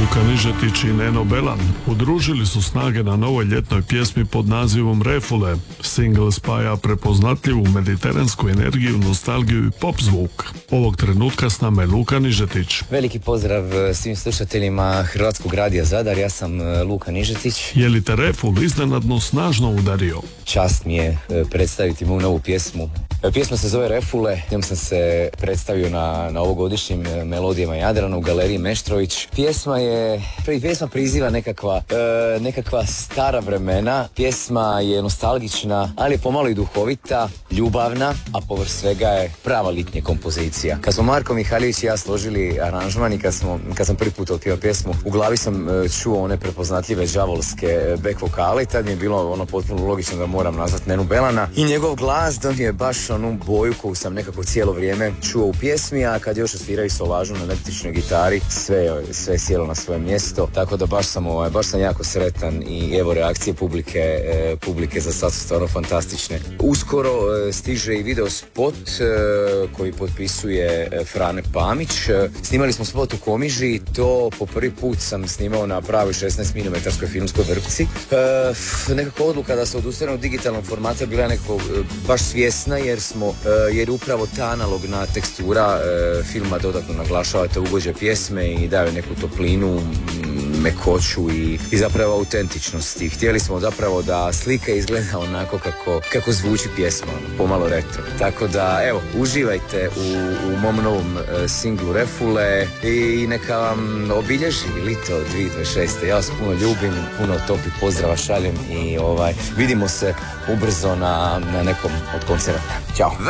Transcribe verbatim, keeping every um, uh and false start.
Luka Nižetić i Neno Belan udružili su snage na novoj ljetnoj pjesmi pod nazivom Refule. Single spaja prepoznatljivu mediteransku energiju, nostalgiju i pop zvuk. Ovog trenutka s nama je Luka Nižetić. Veliki pozdrav svim slušateljima Hrvatskog radija Zadar, ja sam Luka Nižetić. Je li te Reful iznenadno snažno udario? Čast mi je predstaviti moju novu pjesmu. Pjesma se zove Refule, njom sam se predstavio na, na ovogodišnjim Melodijama Jadrana u galeriji Meštrović. Pjesma je, pjesma priziva nekakva, e, nekakva stara vremena, pjesma je nostalgična, ali je pomalo i duhovita, ljubavna, a povrh svega je prava litnja kompozicija. Kad smo Marko Mihaljević i ja složili aranžman i kad, smo, kad sam prvi put otpio pjesmu, u glavi sam čuo one prepoznatljive đavolske back vokale i tad mi je bilo ono potpuno logično da moram nazvati Nenu Belana i njegov glas da mi je baš onu boju koju sam nekako cijelo vrijeme čuo u pjesmi, a kad još osviraju solažu na električnoj gitari, sve, sve je sjelo na svoje mjesto, tako da baš sam, ovaj, baš sam jako sretan i evo reakcije publike, eh, publike za sad su stvarno fantastične. Uskoro eh, stiže i video spot eh, koji potpisuje eh, Frane Pamić. Eh, snimali smo spot u Komiži, to po prvi put sam snimao na pravoj šesnaest milimetarskoj filmskoj vrpci. Eh, nekako odluka da se odustane od digitalnog formata bila nekako eh, baš svjesna jer smo, jer upravo ta analogna tekstura e, filma dodatno naglašava te ugođe pjesme i daje neku toplinu, mekoću i, i zapravo autentičnost. I htjeli smo zapravo da slika izgleda onako kako, kako zvuči pjesma, pomalo retro. Tako da, evo, uživajte u, u mom novom e, singlu Refule i neka vam obilježi lito dvije tisuće dvadeset šeste. Ja vas puno ljubim, puno topi pozdrava šaljem i ovaj, vidimo se ubrzo na, na nekom od koncerata. Ćao!